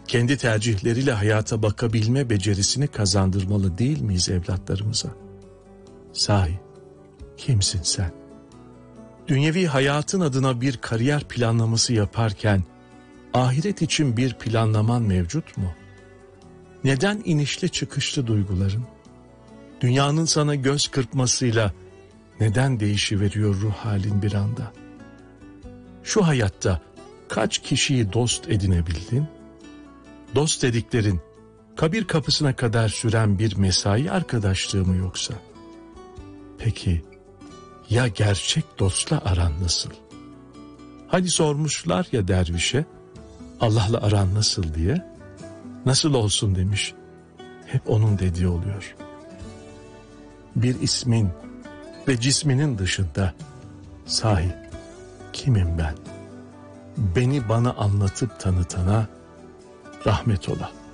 kendi tercihleriyle hayata bakabilme becerisini kazandırmalı değil miyiz evlatlarımıza? Sahi, kimsin sen? Dünyevi hayatın adına bir kariyer planlaması yaparken, ahiret için bir planlaman mevcut mu? Neden inişli çıkışlı duyguların? Dünyanın sana göz kırpmasıyla neden değişiveriyor ruh halin bir anda? Şu hayatta kaç kişiyi dost edinebildin? Dost dediklerin kabir kapısına kadar süren bir mesai arkadaşlığı mı yoksa? Peki ya gerçek dostla aran nasıl? Hani sormuşlar ya dervişe, Allah'la aran nasıl diye, nasıl olsun demiş, hep onun dediği oluyor. Bir ismin ve cisminin dışında sahi kimim ben? Beni bana anlatıp tanıtana rahmet ola.